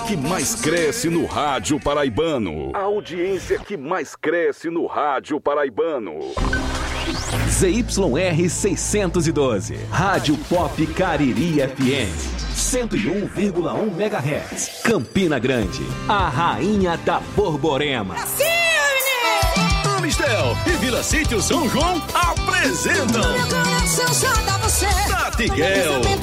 que mais cresce no rádio paraibano. A audiência que mais cresce no rádio paraibano. ZYR 612, Rádio Pop Cariri FM, 101,1 MHz, Campina Grande, a rainha da Borborema. Amistel e Vila Sítio São João apresentam Meu coração só dá você. Natiguel.